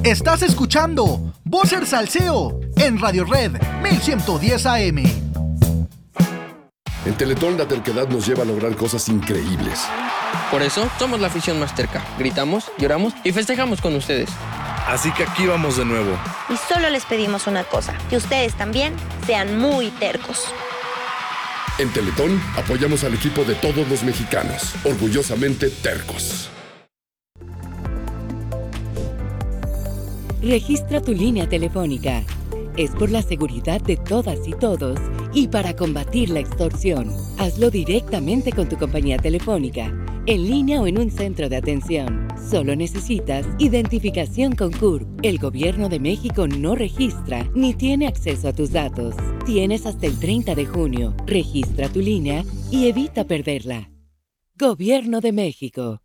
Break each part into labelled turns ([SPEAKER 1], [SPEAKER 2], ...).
[SPEAKER 1] Estás escuchando Vocer Salseo en Radio Red 1110 AM.
[SPEAKER 2] En Teletón la terquedad nos lleva a lograr cosas increíbles.
[SPEAKER 3] Por eso somos la afición más terca. Gritamos, lloramos y festejamos con ustedes.
[SPEAKER 4] Así que aquí vamos de nuevo.
[SPEAKER 5] Y solo les pedimos una cosa, que ustedes también sean muy tercos.
[SPEAKER 2] En Teletón apoyamos al equipo de todos los mexicanos, orgullosamente tercos.
[SPEAKER 6] Registra tu línea telefónica. Es por la seguridad de todas y todos y para combatir la extorsión. Hazlo directamente con tu compañía telefónica, en línea o en un centro de atención. Solo necesitas identificación con CURP. El Gobierno de México no registra ni tiene acceso a tus datos. Tienes hasta el 30 de junio. Registra tu línea y evita perderla. Gobierno de México.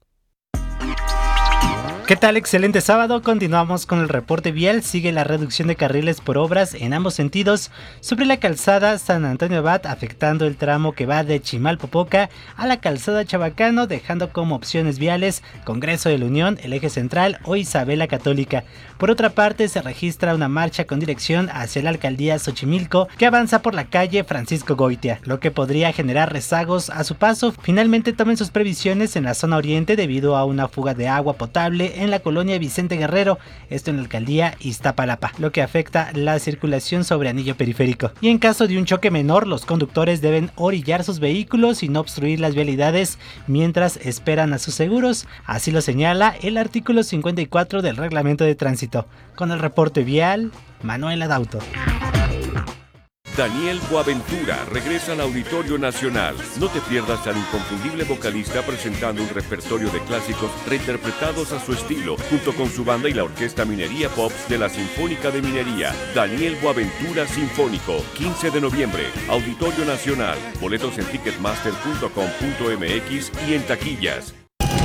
[SPEAKER 7] ¿Qué tal? Excelente sábado. Continuamos con el reporte vial. Sigue la reducción de carriles por obras en ambos sentidos sobre la calzada San Antonio Abad, afectando el tramo que va de Chimalpopoca a la calzada Chabacano, dejando como opciones viales Congreso de la Unión, el Eje Central o Isabela Católica. Por otra parte, se registra una marcha con dirección hacia la alcaldía Xochimilco que avanza por la calle Francisco Goitia, lo que podría generar rezagos a su paso. Finalmente, tomen sus previsiones en la zona oriente debido a una fuga de agua potable en la colonia Vicente Guerrero, esto en la alcaldía Iztapalapa, lo que afecta la circulación sobre anillo periférico. Y en caso de un choque menor, los conductores deben orillar sus vehículos y no obstruir las vialidades mientras esperan a sus seguros, así lo señala el artículo 54 del Reglamento de Tránsito. Con el reporte vial, Manuel Adauto.
[SPEAKER 8] Daniel Boaventura regresa al Auditorio Nacional. No te pierdas al inconfundible vocalista presentando un repertorio de clásicos reinterpretados a su estilo, junto con su banda y la Orquesta Minería Pops de la Sinfónica de Minería. Daniel Boaventura Sinfónico, 15 de noviembre, Auditorio Nacional. Boletos en ticketmaster.com.mx y en taquillas.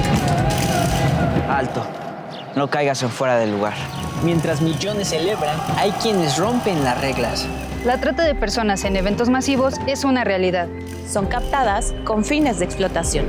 [SPEAKER 9] Alto, no caigas en fuera del lugar. Mientras millones celebran, hay quienes rompen las reglas.
[SPEAKER 10] La trata de personas en eventos masivos es una realidad.
[SPEAKER 11] Son captadas con fines de explotación.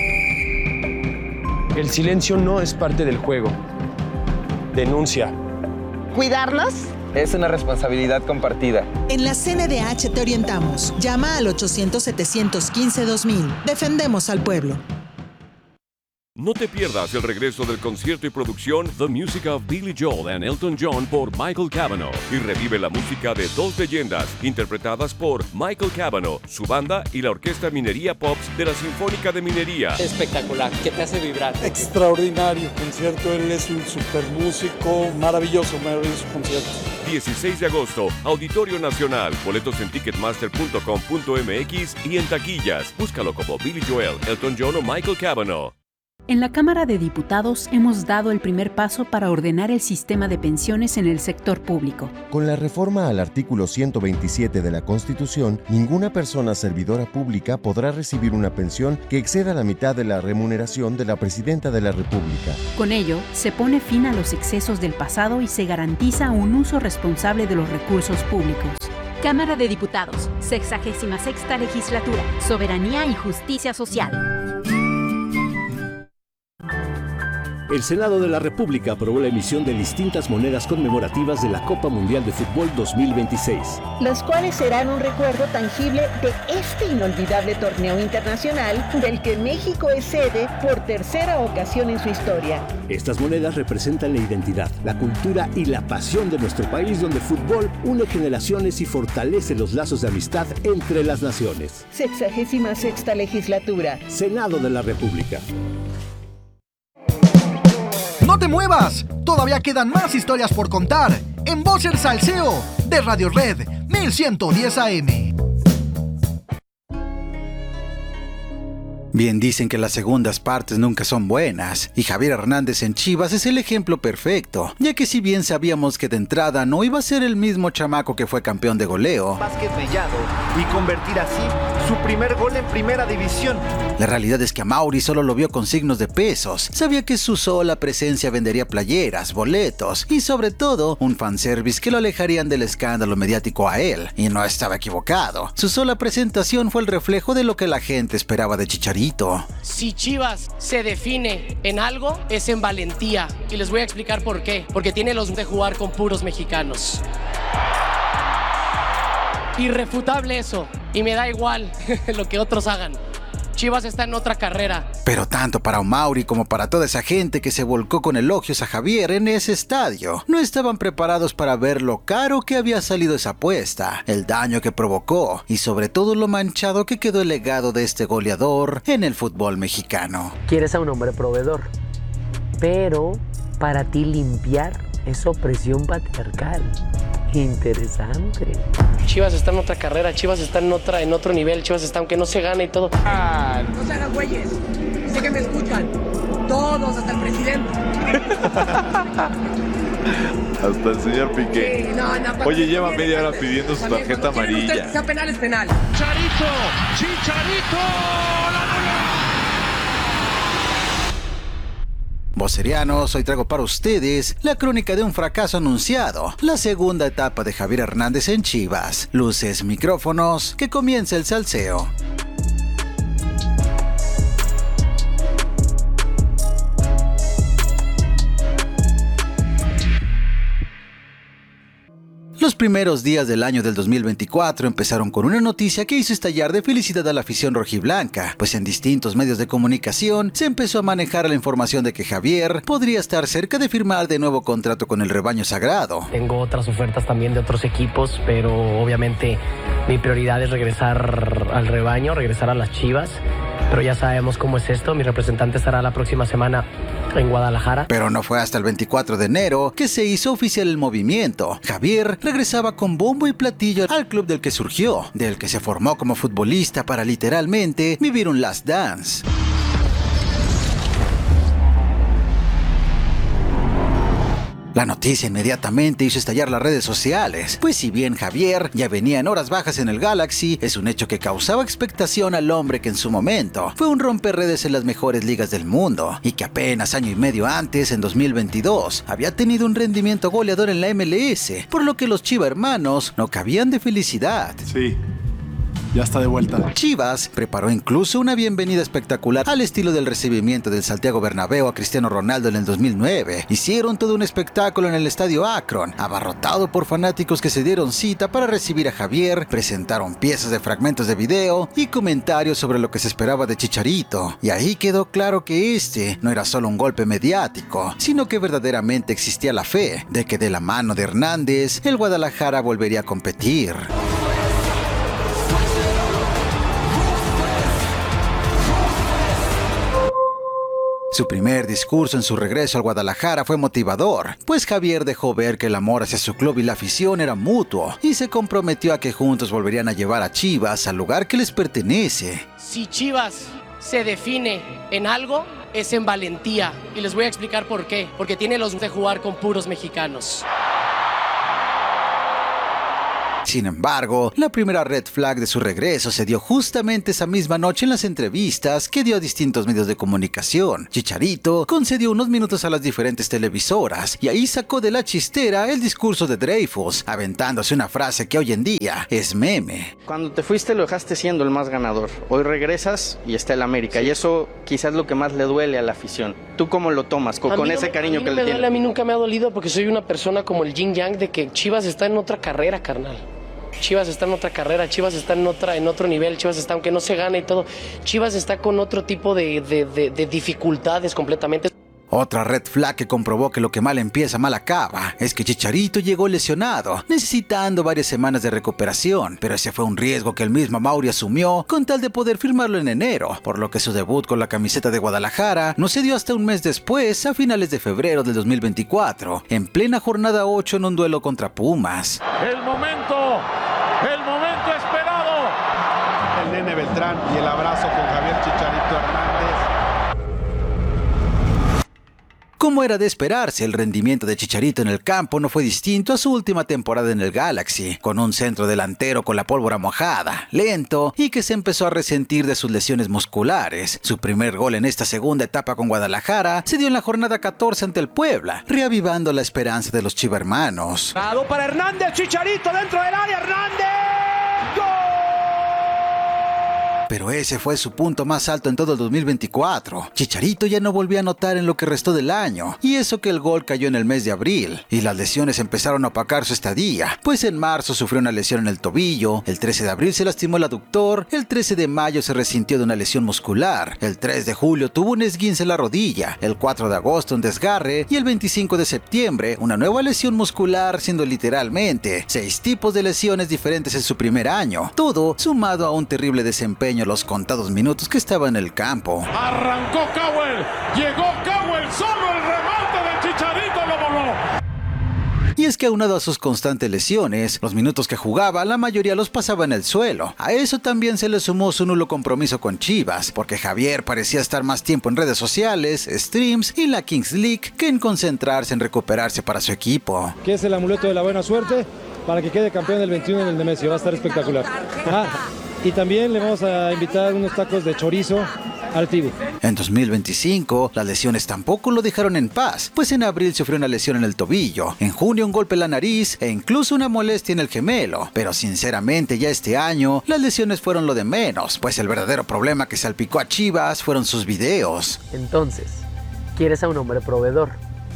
[SPEAKER 12] El silencio no es parte del juego. Denuncia.
[SPEAKER 13] ¿Cuidarnos?
[SPEAKER 14] Es una responsabilidad compartida.
[SPEAKER 15] En la CNDH te orientamos. Llama al 800-715-2000. Defendemos al pueblo.
[SPEAKER 8] No te pierdas el regreso del concierto y producción The Music of Billy Joel and Elton John por Michael Cavanaugh y revive la música de dos leyendas interpretadas por Michael Cavanaugh, su banda y la Orquesta Minería Pops de la Sinfónica de Minería.
[SPEAKER 16] Espectacular, que te hace vibrar.
[SPEAKER 17] Extraordinario concierto, él es un super músico, maravilloso concierto.
[SPEAKER 8] 16 de agosto, Auditorio Nacional. Boletos en ticketmaster.com.mx y en taquillas. Búscalo como Billy Joel, Elton John o Michael Cavanaugh.
[SPEAKER 18] En la Cámara de Diputados hemos dado el primer paso para ordenar el sistema de pensiones en el sector público.
[SPEAKER 19] Con la reforma al artículo 127 de la Constitución, ninguna persona servidora pública podrá recibir una pensión que exceda la mitad de la remuneración de la Presidenta de la República.
[SPEAKER 18] Con ello, se pone fin a los excesos del pasado y se garantiza un uso responsable de los recursos públicos.
[SPEAKER 20] Cámara de Diputados, 66ª Legislatura, Soberanía y Justicia Social.
[SPEAKER 21] El Senado de la República aprobó la emisión de distintas monedas conmemorativas de la Copa Mundial de Fútbol 2026.
[SPEAKER 22] Las cuales serán un recuerdo tangible de este inolvidable torneo internacional del que México es sede por tercera ocasión en su historia.
[SPEAKER 21] Estas monedas representan la identidad, la cultura y la pasión de nuestro país, donde el fútbol une generaciones y fortalece los lazos de amistad entre las naciones.
[SPEAKER 22] 66ª Legislatura.
[SPEAKER 21] Senado de la República.
[SPEAKER 1] ¡No te muevas! Todavía quedan más historias por contar en Vocer Salseo de Radio Red 1110 AM.
[SPEAKER 23] Bien dicen que las segundas partes nunca son buenas, y Javier Hernández en Chivas es el ejemplo perfecto, ya que si bien sabíamos que de entrada no iba a ser el mismo chamaco que fue campeón de goleo,
[SPEAKER 24] Vázquez Mellado y convertir así
[SPEAKER 3] su primer gol en primera división.
[SPEAKER 23] La realidad es que Amaury solo lo vio con signos de pesos. Sabía que su sola presencia vendería playeras, boletos y sobre todo un fanservice que lo alejarían del escándalo mediático a él. Y no estaba equivocado. Su sola presentación fue el reflejo de lo que la gente esperaba de Chicharito.
[SPEAKER 4] Si Chivas se define en algo, es en valentía. Y les voy a explicar por qué. Porque tiene los de jugar con puros mexicanos. Irrefutable eso. Y me da igual lo que otros hagan. Chivas está en otra carrera.
[SPEAKER 23] Pero tanto para Amaury como para toda esa gente que se volcó con elogios a Javier en ese estadio, no estaban preparados para ver lo caro que había salido esa apuesta, el daño que provocó y sobre todo lo manchado que quedó el legado de este goleador en el fútbol mexicano.
[SPEAKER 13] Quieres a un hombre proveedor, pero para ti limpiar es opresión patriarcal. Interesante.
[SPEAKER 4] Chivas está en otra carrera, Chivas está en otro nivel, Chivas está aunque no se gane y todo.
[SPEAKER 24] No se hagan güeyes, sé que me escuchan, todos, hasta el presidente.
[SPEAKER 25] Hasta el señor Piqué.
[SPEAKER 24] Sí, no,
[SPEAKER 25] oye, lleva media hora pidiendo su tarjeta amarilla.
[SPEAKER 24] Usted, sea penal, es penal.
[SPEAKER 3] Chicharito.
[SPEAKER 23] Vocerianos, hoy traigo para ustedes la crónica de un fracaso anunciado, la segunda etapa de Javier Hernández en Chivas. Luces, micrófonos, que comience el salseo. Los primeros días del año del 2024 empezaron con una noticia que hizo estallar de felicidad a la afición rojiblanca, pues en distintos medios de comunicación se empezó a manejar la información de que Javier podría estar cerca de firmar de nuevo contrato con el rebaño sagrado.
[SPEAKER 13] Tengo otras ofertas también de otros equipos, pero obviamente mi prioridad es regresar al rebaño, regresar a las Chivas. Pero ya sabemos cómo es esto, mi representante estará la próxima semana en Guadalajara.
[SPEAKER 23] Pero no fue hasta el 24 de enero que se hizo oficial el movimiento. Javier regresaba con bombo y platillo al club del que surgió, del que se formó como futbolista para literalmente vivir un last dance. La noticia inmediatamente hizo estallar las redes sociales, pues si bien Javier ya venía en horas bajas en el Galaxy, es un hecho que causaba expectación al hombre que en su momento fue un romperredes en las mejores ligas del mundo y que apenas año y medio antes, en 2022, había tenido un rendimiento goleador en la MLS, por lo que los Chiva hermanos no cabían de felicidad.
[SPEAKER 3] Sí. Ya está de vuelta.
[SPEAKER 23] Chivas preparó incluso una bienvenida espectacular al estilo del recibimiento del Santiago Bernabéu a Cristiano Ronaldo en el 2009. Hicieron todo un espectáculo en el estadio Akron, abarrotado por fanáticos que se dieron cita para recibir a Javier, presentaron piezas de fragmentos de video y comentarios sobre lo que se esperaba de Chicharito. Y ahí quedó claro que este no era solo un golpe mediático, sino que verdaderamente existía la fe de que de la mano de Hernández, el Guadalajara volvería a competir. Su primer discurso en su regreso al Guadalajara fue motivador, pues Javier dejó ver que el amor hacia su club y la afición era mutuo y se comprometió a que juntos volverían a llevar a Chivas al lugar que les pertenece.
[SPEAKER 4] Si Chivas se define en algo, es en valentía. Y les voy a explicar por qué. Porque tiene los de jugar con puros mexicanos.
[SPEAKER 23] Sin embargo, la primera red flag de su regreso se dio justamente esa misma noche en las entrevistas que dio a distintos medios de comunicación. Chicharito concedió unos minutos a las diferentes televisoras y ahí sacó de la chistera el discurso de Dreyfus, aventándose una frase que hoy en día es meme.
[SPEAKER 26] Cuando te fuiste lo dejaste siendo el más ganador. Hoy regresas y está el América, y eso quizás es lo que más le duele a la afición. ¿Tú cómo lo tomas con ese cariño que le tienes?
[SPEAKER 4] A mí nunca me ha dolido porque soy una persona como el yin yang de que Chivas está en otra carrera, carnal. Chivas está en otra carrera, Chivas está en otro nivel, Chivas está, aunque no se gane y todo, Chivas está con otro tipo de dificultades completamente.
[SPEAKER 23] Otra red flag que comprobó que lo que mal empieza mal acaba es que Chicharito llegó lesionado, necesitando varias semanas de recuperación, pero ese fue un riesgo que el mismo Amaury asumió con tal de poder firmarlo en enero, por lo que su debut con la camiseta de Guadalajara no se dio hasta un mes después, a finales de febrero del 2024, en plena jornada 8 en un duelo contra Pumas.
[SPEAKER 3] El momento esperado. El Nene Beltrán y el abrazo con Javier Chicharito Hernández.
[SPEAKER 23] Como era de esperarse, el rendimiento de Chicharito en el campo no fue distinto a su última temporada en el Galaxy, con un centro delantero con la pólvora mojada, lento y que se empezó a resentir de sus lesiones musculares. Su primer gol en esta segunda etapa con Guadalajara se dio en la jornada 14 ante el Puebla, reavivando la esperanza de los chivermanos.
[SPEAKER 2] Para Hernández, Chicharito dentro del área, Hernández. ¡Gol!
[SPEAKER 23] Pero ese fue su punto más alto en todo el 2024. Chicharito ya no volvió a anotar en lo que restó del año, y eso que el gol cayó en el mes de abril, y las lesiones empezaron a opacar su estadía, pues en marzo sufrió una lesión en el tobillo, el 13 de abril se lastimó el aductor, el 13 de mayo se resintió de una lesión muscular, el 3 de julio tuvo un esguince en la rodilla, el 4 de agosto un desgarre, y el 25 de septiembre una nueva lesión muscular, siendo literalmente 6 tipos de lesiones diferentes en su primer año, todo sumado a un terrible desempeño los contados minutos que estaba en el campo.
[SPEAKER 3] Arrancó Cowell, llegó Cowell, solo el remate de Chicharito lo voló.
[SPEAKER 23] Y es que aunado a sus constantes lesiones, los minutos que jugaba la mayoría los pasaba en el suelo. A eso también se le sumó su nulo compromiso con Chivas, porque Javier parecía estar más tiempo en redes sociales, streams y la Kings League que en concentrarse en recuperarse para su equipo.
[SPEAKER 5] Que es el amuleto de la buena suerte para que quede campeón del 21 en el Nemesio, va a estar espectacular. Y también le vamos a invitar unos tacos de chorizo al Tibi.
[SPEAKER 23] En 2025, las lesiones tampoco lo dejaron en paz, pues en abril sufrió una lesión en el tobillo, en junio un golpe en la nariz e incluso una molestia en el gemelo. Pero sinceramente ya este año, las lesiones fueron lo de menos, pues el verdadero problema que salpicó a Chivas fueron sus videos.
[SPEAKER 4] Entonces, quieres a un hombre proveedor,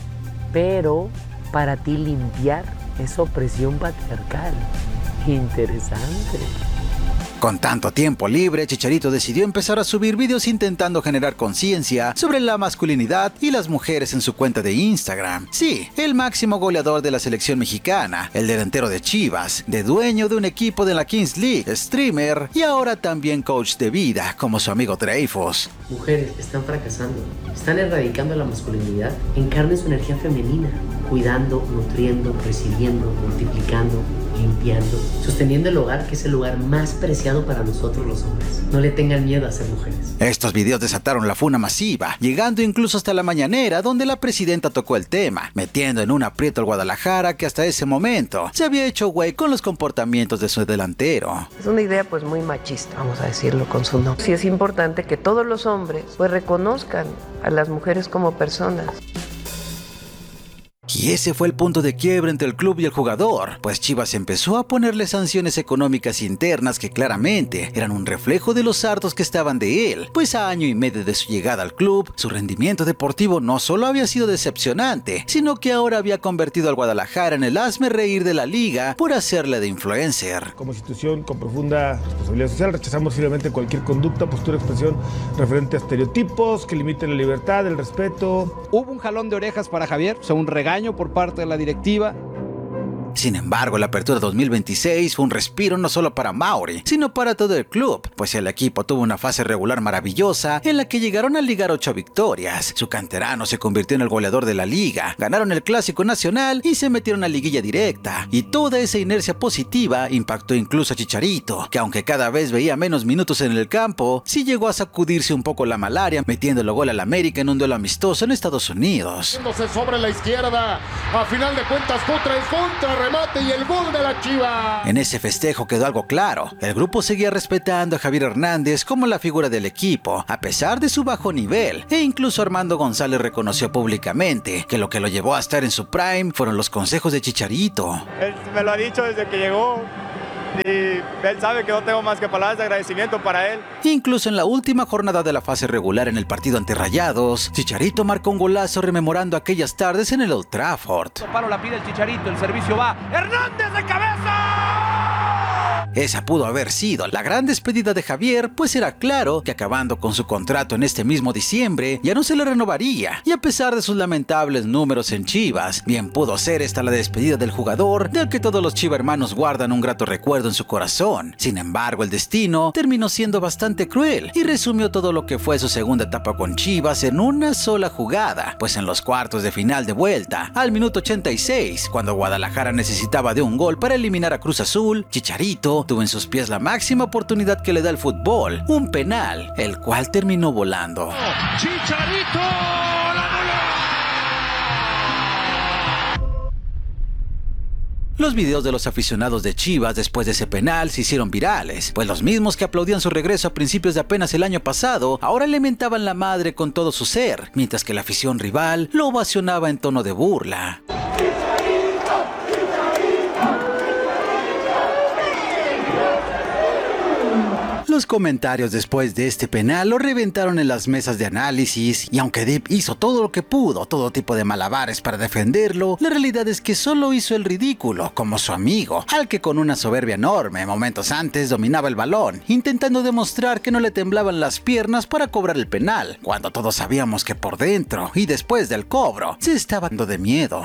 [SPEAKER 4] pero para ti limpiar es opresión patriarcal. Interesante.
[SPEAKER 23] Con tanto tiempo libre, Chicharito decidió empezar a subir videos intentando generar conciencia sobre la masculinidad y las mujeres en su cuenta de Instagram. Sí, el máximo goleador de la selección mexicana, el delantero de Chivas, de dueño de un equipo de la Kings League, streamer y ahora también coach de vida, como su amigo Dreyfus.
[SPEAKER 4] Mujeres están fracasando, están erradicando la masculinidad, encarnen su energía femenina, cuidando, nutriendo, recibiendo, multiplicando, limpiando, sosteniendo el hogar, que es el lugar más preciado para nosotros los hombres. No le tengan miedo a ser mujeres.
[SPEAKER 23] Estos videos desataron la funa masiva, llegando incluso hasta la mañanera, donde la presidenta tocó el tema, metiendo en un aprieto al Guadalajara, que hasta ese momento se había hecho güey con los comportamientos de su delantero.
[SPEAKER 6] Es una idea pues muy machista, vamos a decirlo con su nombre. Sí es importante que todos los hombres pues reconozcan a las mujeres como personas.
[SPEAKER 23] Y ese fue el punto de quiebre entre el club y el jugador, pues Chivas empezó a ponerle sanciones económicas internas que claramente eran un reflejo de los hartos que estaban de él, pues a año y medio de su llegada al club, su rendimiento deportivo no solo había sido decepcionante, sino que ahora había convertido al Guadalajara en el hazmerreír de la liga por hacerle de influencer.
[SPEAKER 7] Como institución con profunda responsabilidad social, rechazamos firmemente cualquier conducta, postura, expresión referente a estereotipos que limiten la libertad, el respeto.
[SPEAKER 9] Hubo un jalón de orejas para Javier, o sea, un regaño por parte de la directiva.
[SPEAKER 23] Sin embargo, la apertura 2026 fue un respiro no solo para Mauri, sino para todo el club, pues el equipo tuvo una fase regular maravillosa en la que llegaron a ligar 8 victorias. Su canterano se convirtió en el goleador de la liga, ganaron el Clásico Nacional y se metieron a liguilla directa. Y toda esa inercia positiva impactó incluso a Chicharito, que aunque cada vez veía menos minutos en el campo, sí llegó a sacudirse un poco la malaria, metiéndolo gol al América en un duelo amistoso en Estados Unidos.
[SPEAKER 3] Sobre la izquierda, a final de cuentas contra remate y el gol de la Chivas.
[SPEAKER 23] En ese festejo quedó algo claro, el grupo seguía respetando a Javier Hernández como la figura del equipo, a pesar de su bajo nivel, e incluso Armando González reconoció públicamente que lo llevó a estar en su prime fueron los consejos de Chicharito.
[SPEAKER 10] Él me lo ha dicho desde que llegó. Y él sabe que no tengo más que palabras de agradecimiento para él.
[SPEAKER 23] Incluso en la última jornada de la fase regular en el partido ante Rayados, Chicharito marcó un golazo rememorando aquellas tardes en el Old Trafford.
[SPEAKER 9] Paro la pide el Chicharito, el servicio va. ¡Hernández de cabeza!
[SPEAKER 23] Esa pudo haber sido la gran despedida de Javier, pues era claro que acabando con su contrato en este mismo diciembre, ya no se le renovaría. Y a pesar de sus lamentables números en Chivas, bien pudo ser esta la despedida del jugador, del que todos los chivermanos guardan un grato recuerdo en su corazón. Sin embargo, el destino terminó siendo bastante cruel y resumió todo lo que fue su segunda etapa con Chivas en una sola jugada, pues en los cuartos de final de vuelta, al minuto 86, cuando Guadalajara necesitaba de un gol para eliminar a Cruz Azul, Chicharito tuvo en sus pies la máxima oportunidad que le da el fútbol, un penal, el cual terminó volando.
[SPEAKER 3] ¡Chicharito! ¡La
[SPEAKER 23] Los videos de los aficionados de Chivas después de ese penal se hicieron virales, pues los mismos que aplaudían su regreso a principios de apenas el año pasado, ahora le mentaban la madre con todo su ser, mientras que la afición rival lo ovacionaba en tono de burla. Los comentarios después de este penal lo reventaron en las mesas de análisis, y aunque Deep hizo todo lo que pudo, todo tipo de malabares para defenderlo, la realidad es que solo hizo el ridículo, como su amigo, al que con una soberbia enorme momentos antes dominaba el balón, intentando demostrar que no le temblaban las piernas para cobrar el penal, cuando todos sabíamos que por dentro y después del cobro se estaba dando de miedo.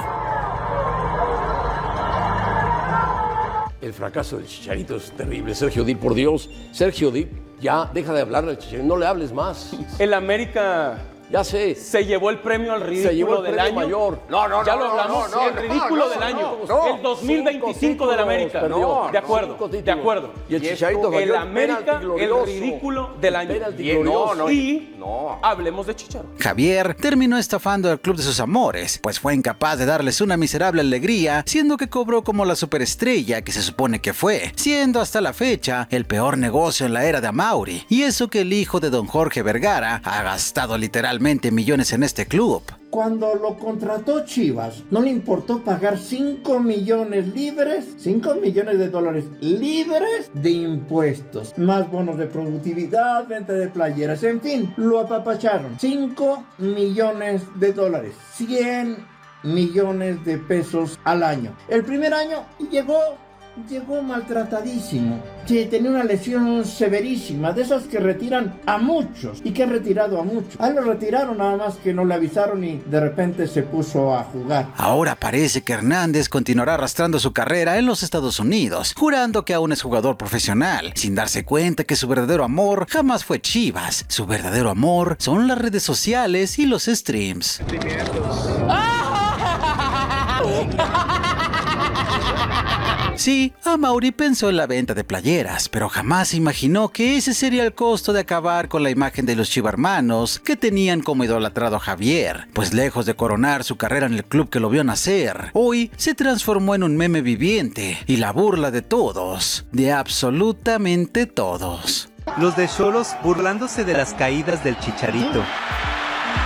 [SPEAKER 11] El fracaso del Chicharito es terrible. Sergio Dip, por Dios. Sergio Dip, ya deja de hablarle al Chicharito. No le hables más.
[SPEAKER 12] El América...
[SPEAKER 11] Ya sé.
[SPEAKER 12] Se llevó el premio al ridículo del año.
[SPEAKER 11] Mayor.
[SPEAKER 12] Ya lo hablamos. El ridículo del año. El 2025 del América. De acuerdo.
[SPEAKER 11] Y el Chicharito falló
[SPEAKER 12] el América, el ridículo del año. Y hablemos de Chicharito.
[SPEAKER 23] Javier terminó estafando al club de sus amores, pues fue incapaz de darles una miserable alegría, siendo que cobró como la superestrella que se supone que fue, siendo hasta la fecha el peor negocio en la era de Amaury. Y eso que el hijo de don Jorge Vergara ha gastado literalmente millones en este club.
[SPEAKER 14] Cuando lo contrató Chivas, no le importó pagar 5 millones libres, 5 millones de dólares libres de impuestos, más bonos de productividad, venta de playeras, en fin, lo apapacharon. 5 millones de dólares, 100 millones de pesos al año. El primer año llegó maltratadísimo, que tenía una lesión severísima, de esas que retiran a muchos, y que han retirado a muchos. A él lo retiraron, nada más que no le avisaron y de repente se puso a jugar.
[SPEAKER 23] Ahora parece que Hernández continuará arrastrando su carrera en los Estados Unidos, jurando que aún es jugador profesional, sin darse cuenta que su verdadero amor jamás fue Chivas. Su verdadero amor son las redes sociales y los streams. Sí, Amaury pensó en la venta de playeras, pero jamás imaginó que ese sería el costo de acabar con la imagen de los chivarmanos que tenían como idolatrado a Javier, pues lejos de coronar su carrera en el club que lo vio nacer, hoy se transformó en un meme viviente y la burla de todos, de absolutamente todos.
[SPEAKER 15] Los de Xolos burlándose de las caídas del Chicharito.